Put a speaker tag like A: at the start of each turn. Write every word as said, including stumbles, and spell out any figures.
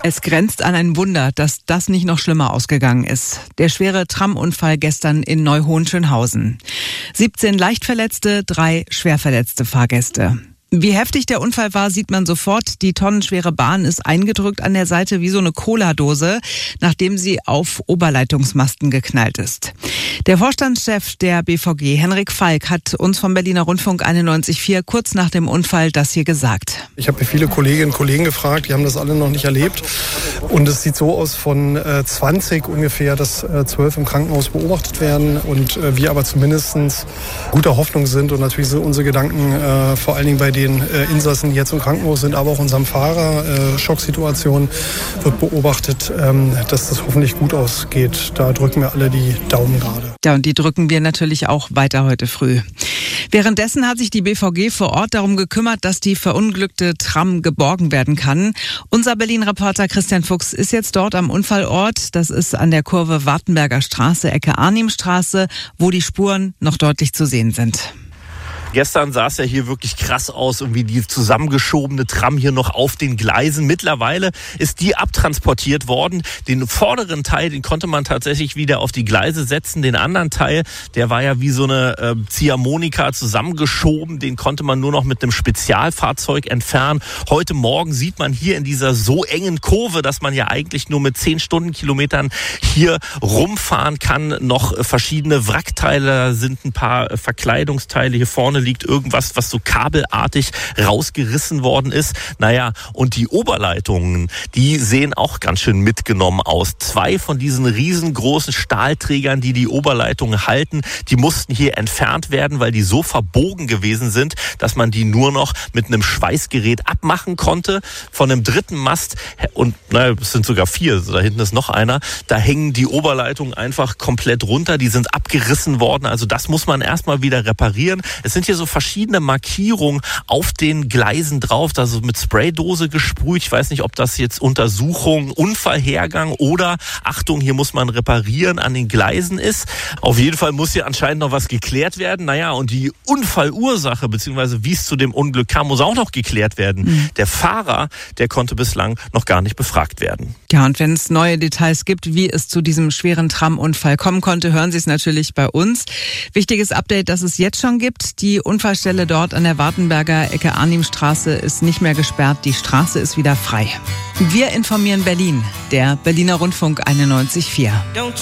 A: Es grenzt an ein Wunder, dass das nicht noch schlimmer ausgegangen ist. Der schwere Tramunfall gestern in Neuhohenschönhausen. siebzehn Leichtverletzte, drei schwerverletzte Fahrgäste. Wie heftig der Unfall war, sieht man sofort. Die tonnenschwere Bahn ist eingedrückt an der Seite wie so eine Cola-Dose, nachdem sie auf Oberleitungsmasten geknallt ist. Der Vorstandschef der B V G, Henrik Falk, hat uns vom Berliner Rundfunk einundneunzig Komma vier kurz nach dem Unfall das hier gesagt.
B: Ich habe viele Kolleginnen und Kollegen gefragt, die haben das alle noch nicht erlebt. Und es sieht so aus, von äh, zwanzig ungefähr, dass äh, zwölf im Krankenhaus beobachtet werden. Und äh, wir aber zumindest guter Hoffnung sind. Und natürlich sind unsere Gedanken äh, vor allen Dingen bei den äh, Insassen, die jetzt im Krankenhaus sind, aber auch unserem Fahrer. Äh, Schocksituation wird beobachtet, ähm, dass das hoffentlich gut ausgeht. Da drücken wir alle die Daumen gerade.
A: Ja, und die drücken wir natürlich auch weiter heute früh. Währenddessen hat sich die B V G vor Ort darum gekümmert, dass die verunglückte Tram geborgen werden kann. Unser Berlin-Reporter Christian Fuchs ist jetzt dort am Unfallort. Das ist an der Kurve Wartenberger Straße, Ecke Arnimstraße, wo die Spuren noch deutlich zu sehen sind.
C: Gestern sah es ja hier wirklich krass aus, irgendwie die zusammengeschobene Tram hier noch auf den Gleisen. Mittlerweile ist die abtransportiert worden. Den vorderen Teil, den konnte man tatsächlich wieder auf die Gleise setzen. Den anderen Teil, der war ja wie so eine äh, Ziehharmonika zusammengeschoben. Den konnte man nur noch mit einem Spezialfahrzeug entfernen. Heute Morgen sieht man hier in dieser so engen Kurve, dass man ja eigentlich nur mit zehn Stundenkilometern hier rumfahren kann. Noch verschiedene Wrackteile, da sind ein paar Verkleidungsteile. Hier vorne liegt irgendwas, was so kabelartig rausgerissen worden ist. Naja, und die Oberleitungen, die sehen auch ganz schön mitgenommen aus. Zwei von diesen riesengroßen Stahlträgern, die die Oberleitungen halten, die mussten hier entfernt werden, weil die so verbogen gewesen sind, dass man die nur noch mit einem Schweißgerät abmachen konnte. Von einem dritten Mast, und naja, es sind sogar vier, da hinten ist noch einer, da hängen die Oberleitungen einfach komplett runter, die sind abgerissen worden. Also das muss man erstmal wieder reparieren. Es sind hier so verschiedene Markierungen auf den Gleisen drauf, da so mit Spraydose gesprüht. Ich weiß nicht, ob das jetzt Untersuchung, Unfallhergang oder Achtung, hier muss man reparieren an den Gleisen ist. Auf jeden Fall muss hier anscheinend noch was geklärt werden. Naja, und die Unfallursache, beziehungsweise wie es zu dem Unglück kam, muss auch noch geklärt werden. Mhm. Der Fahrer, der konnte bislang noch gar nicht befragt werden.
A: Ja, und wenn es neue Details gibt, wie es zu diesem schweren Tramunfall kommen konnte, hören Sie es natürlich bei uns. Wichtiges Update, das es jetzt schon gibt. Die Unfallstelle dort an der Wartenberger Ecke Arnimstraße ist nicht mehr gesperrt. Die Straße ist wieder frei. Wir informieren Berlin, der Berliner Rundfunk einundneunzig Komma vier.